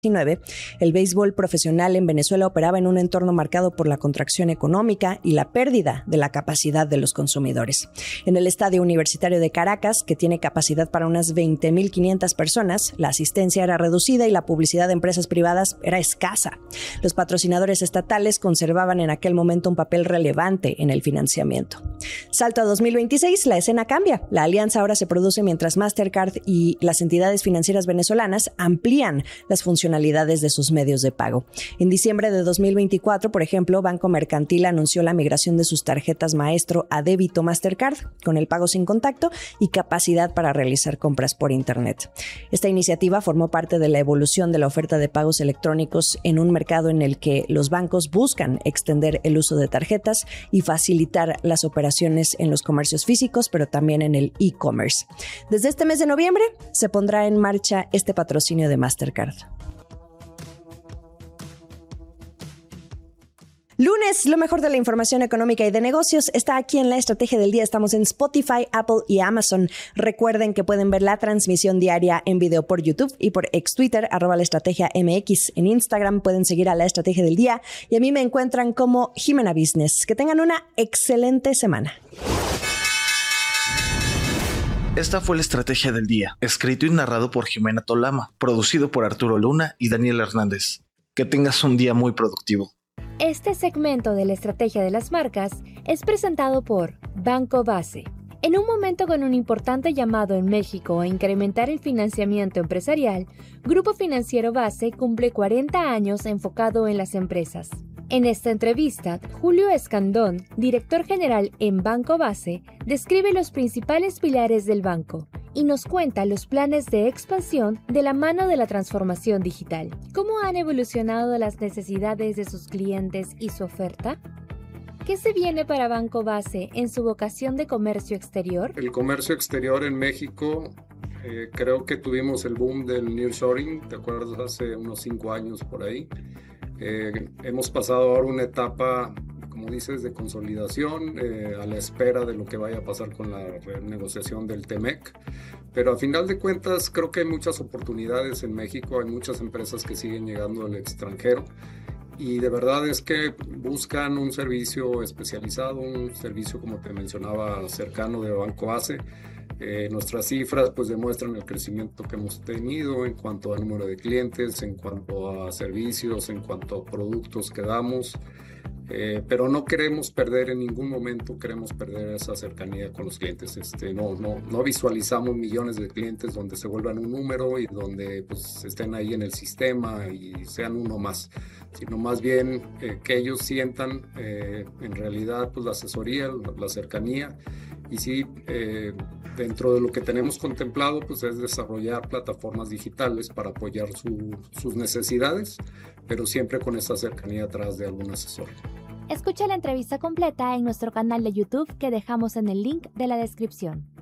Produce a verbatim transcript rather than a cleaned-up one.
el béisbol profesional en Venezuela operaba en un entorno marcado por la contracción económica y la pérdida de la capacidad de los consumidores. En el Estadio Universitario de Caracas, que tiene capacidad para unas veinte mil quinientas personas, la asistencia era reducida y la publicidad de empresas privadas era escasa. Los patrocinadores estatales conservaban en aquel momento un papel relevante en el financiamiento. Salto a dos mil veintiséis, la escena cambia. La alianza ahora se produce mientras Mastercard y las entidades financieras venezolanas amplían las funcionalidades de sus medios de pago. En diciembre de dos mil veinticuatro, por ejemplo, Banco Mercantil anunció la migración de sus tarjetas Maestro a débito Mastercard, con el pago sin contacto y capacidad para realizar compras por Internet. Esta iniciativa formó parte de la evolución de la oferta de pagos electrónicos en un mercado en el que los bancos buscan extender el uso de tarjetas y facilitar las operaciones en los comercios físicos, pero también en el e-commerce. Desde este mes de noviembre se pondrá en marcha este patrocinio de Mastercard. Lunes, lo mejor de la información económica y de negocios está aquí en La Estrategia del Día. Estamos en Spotify, Apple y Amazon. Recuerden que pueden ver la transmisión diaria en video por YouTube y por ex Twitter, arroba La Estrategia M X. En Instagram pueden seguir a La Estrategia del Día y a mí me encuentran como Jimena Business. Que tengan una excelente semana. Esta fue La Estrategia del Día, escrito y narrado por Jimena Tolama, producido por Arturo Luna y Daniel Hernández. Que tengas un día muy productivo. Este segmento de la Estrategia de las Marcas es presentado por Banco Base. En un momento con un importante llamado en México a incrementar el financiamiento empresarial, Grupo Financiero Base cumple cuarenta años enfocado en las empresas. En esta entrevista, Julio Escandón, director general en Banco Base, describe los principales pilares del banco y nos cuenta los planes de expansión de la mano de la transformación digital. ¿Cómo han evolucionado las necesidades de sus clientes y su oferta? ¿Qué se viene para Banco Base en su vocación de comercio exterior? El comercio exterior en México, eh, creo que tuvimos el boom del nearshoring, ¿te acuerdas? Hace unos cinco años por ahí. Eh, hemos pasado ahora una etapa, como dices, de consolidación, eh, a la espera de lo que vaya a pasar con la renegociación del T-MEC. Pero a final de cuentas creo que hay muchas oportunidades en México, hay muchas empresas que siguen llegando al extranjero y de verdad es que buscan un servicio especializado, un servicio, como te mencionaba, cercano de Banco Base. Eh, nuestras cifras pues demuestran el crecimiento que hemos tenido en cuanto a número de clientes, en cuanto a servicios, en cuanto a productos que damos. Eh, pero no queremos perder en ningún momento, queremos perder esa cercanía con los clientes. Este, no, no, no visualizamos millones de clientes donde se vuelvan un número y donde pues, estén ahí en el sistema y sean uno más, sino más bien eh, que ellos sientan eh, en realidad pues, la asesoría, la, la cercanía. Y sí, eh, dentro de lo que tenemos contemplado pues, es desarrollar plataformas digitales para apoyar su, sus necesidades, pero siempre con esa cercanía atrás de algún asesor. Escucha la entrevista completa en nuestro canal de YouTube que dejamos en el link de la descripción.